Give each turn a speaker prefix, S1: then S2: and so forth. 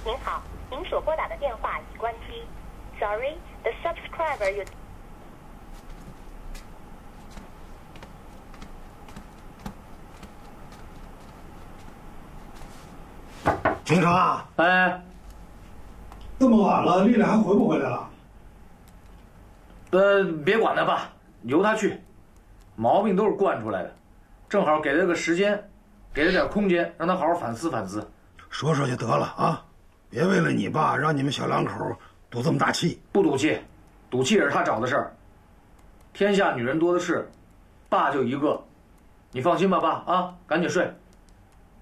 S1: 您好，您所拨打的电话已关机。Sorry, the subscriber you.
S2: 平常啊，
S3: 哎，
S2: 这么晚了，丽丽还回不回来了？
S3: 别管他吧，由他去，毛病都是惯出来的，正好给他个时间，给他点空间，让他好好反思反思。
S2: 说说就得了啊，别为了你爸让你们小两口赌这么大气。
S3: 不赌气，赌气也是他找的事儿。天下女人多的是，爸就一个，你放心吧，爸啊，赶紧睡。